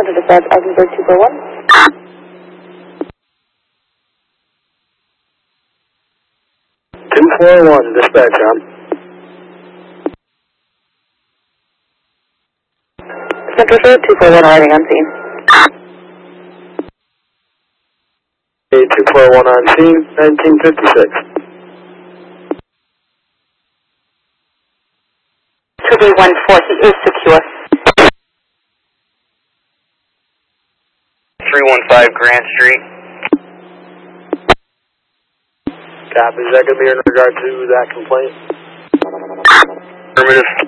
Center Dispatch, Ogdenburg 241. 241, dispatch on. Central Show 241 arriving on scene. Okay, 241 on scene, 1956. 2314, he is secure. 315 Grant Street. Copy, is that going to be in regard to that complaint? Affirmative.